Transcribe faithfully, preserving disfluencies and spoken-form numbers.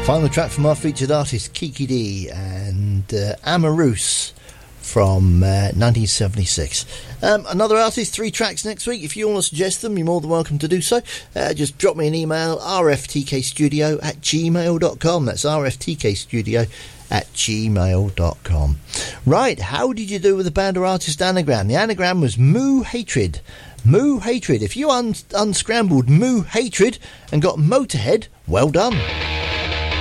Final track from our featured artist Kiki D and uh, Amarous from uh, nineteen seventy-six. Um, another artist, three tracks next week. If you want to suggest them, you're more than welcome to do so. Uh, just drop me an email, r f t k studio at gmail dot com. That's r f t k studio at gmail dot com. Right, how did you do with the band or artist anagram? The anagram was Moo Hatred. Moo Hatred. If you un- unscrambled Moo Hatred and got Motorhead, well done.